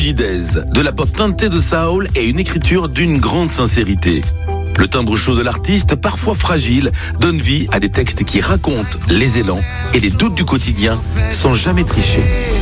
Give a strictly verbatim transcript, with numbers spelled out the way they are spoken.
Gidez, de la pop teintée de soul et une écriture d'une grande sincérité. Le timbre chaud de l'artiste, parfois fragile, donne vie à des textes qui racontent les élans et les doutes du quotidien sans jamais tricher.